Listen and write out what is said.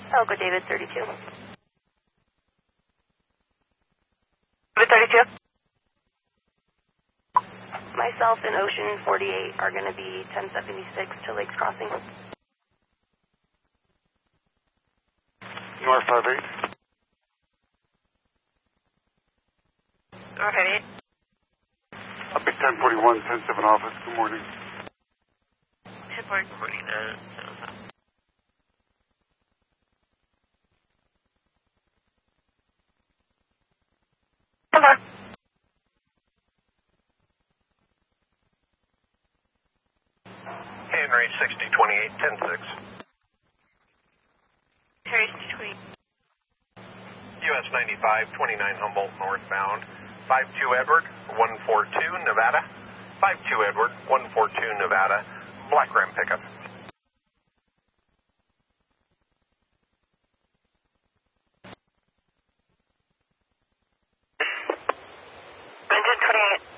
Elko David 32. David 32. Myself and Ocean 48 are going to be 1076 to Lakes Crossing. North 58. North 58. Up at 1041, 107 office. Good morning. 1049. Hello. Henry 6028, 106. Henry 6028. US 95, 29 Humboldt northbound. 52 Edward, 142 Nevada. 52 Edward, 142 Nevada. Black Ram pickup. Engine 28.